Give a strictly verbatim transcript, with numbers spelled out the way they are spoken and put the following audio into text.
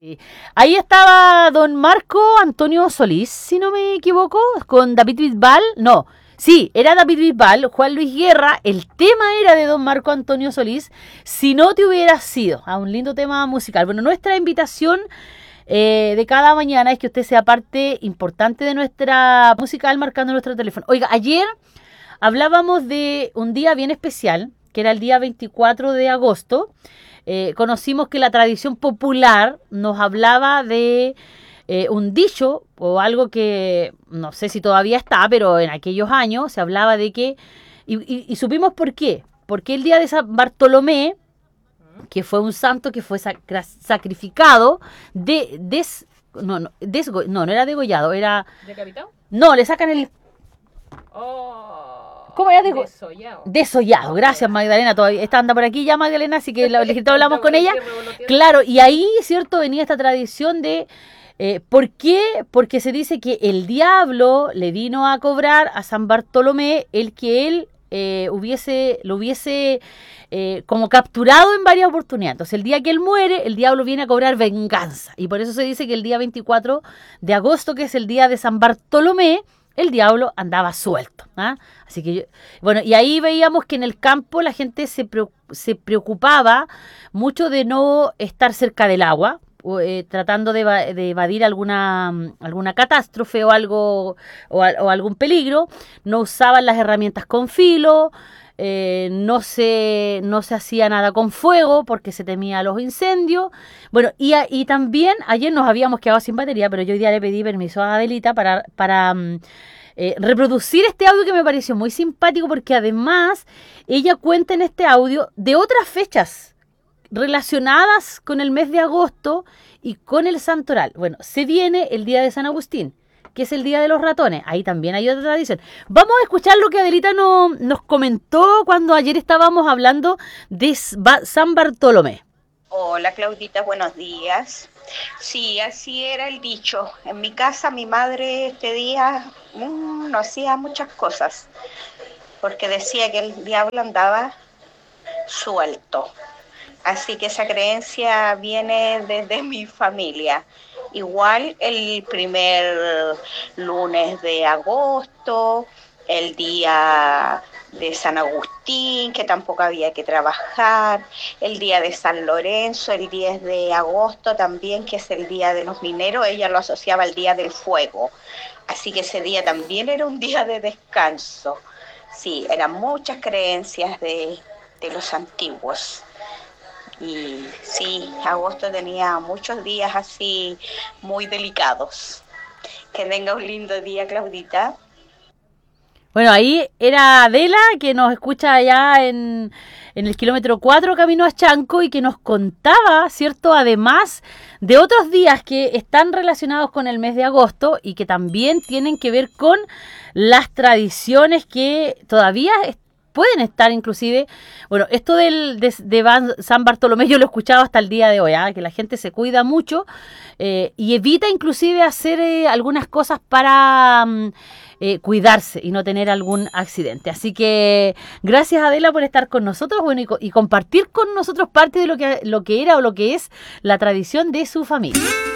Sí. Ahí estaba don Marco Antonio Solís, si no me equivoco, con David Bisbal. No, sí, era David Bisbal, Juan Luis Guerra. El tema era de don Marco Antonio Solís, Si no te hubieras sido. A un lindo tema musical. Bueno, nuestra invitación eh, de cada mañana es que usted sea parte importante de nuestra musical marcando nuestro teléfono. Oiga, ayer hablábamos de un día bien especial, que era el día veinticuatro de agosto. Eh, conocimos que la tradición popular nos hablaba de eh, un dicho o algo que no sé si todavía está, pero en aquellos años se hablaba de que, y, y, y supimos por qué, porque el día de San Bartolomé, que fue un santo que fue sacra, sacrificado, de, des, no, no, desgo, no, no era degollado, era... ¿Decapitado? No, le sacan el... Oh... ¿Cómo era? Dego... Desollado. Desollado. Gracias, Magdalena. Todavía está anda por aquí ya, Magdalena, así que la hablamos con ella. Claro, y ahí, ¿cierto? Venía esta tradición de... Eh, ¿Por qué? Porque se dice que el diablo le vino a cobrar a San Bartolomé el que él eh, hubiese, lo hubiese eh, como capturado en varias oportunidades. Entonces, el día que él muere, el diablo viene a cobrar venganza. Y por eso se dice que el día veinticuatro de agosto, que es el día de San Bartolomé, el diablo andaba suelto. ¿Ah? Así que, yo, bueno, y ahí veíamos que en el campo la gente se, pre, se preocupaba mucho de no estar cerca del agua, o, eh, tratando de, de evadir alguna, alguna catástrofe o algo o, o algún peligro. No usaban las herramientas con filo, eh, no se, no se hacía nada con fuego porque se temía los incendios. Bueno, y, y también ayer nos habíamos quedado sin batería, pero yo hoy día le pedí permiso a Adelita para... para Eh, reproducir este audio que me pareció muy simpático porque además ella cuenta en este audio de otras fechas relacionadas con el mes de agosto y con el santoral. Bueno, se viene el día de San Agustín, que es el día de los ratones. Ahí también hay otra tradición. Vamos a escuchar lo que Adelita no, nos comentó cuando ayer estábamos hablando de San Bartolomé. Hola Claudita, buenos días. Sí, así era el dicho. En mi casa mi madre este día mmm, no hacía muchas cosas porque decía que el diablo andaba suelto. Así que esa creencia viene desde mi familia. Igual el primer lunes de agosto, el día de San Agustín, que tampoco había que trabajar, el día de San Lorenzo, el diez de agosto también, que es el día de los mineros, ella lo asociaba al día del fuego, así que ese día también era un día de descanso. Sí, eran muchas creencias de, de los antiguos. Y sí, agosto tenía muchos días así muy delicados. Que tenga un lindo día, Claudita. Bueno, ahí era Adela, que nos escucha allá en, en el kilómetro cuatro camino a Chanco y que nos contaba, ¿cierto? Además de otros días que están relacionados con el mes de agosto y que también tienen que ver con las tradiciones que todavía pueden estar inclusive. Bueno, esto del, de, de San Bartolomé yo lo he escuchado hasta el día de hoy, ¿eh? Que la gente se cuida mucho eh, y evita inclusive hacer eh, algunas cosas para... Um, Eh, cuidarse y no tener algún accidente. Así que gracias Adela por estar con nosotros, bueno, y, y compartir con nosotros parte de lo que, lo que era o lo que es la tradición de su familia.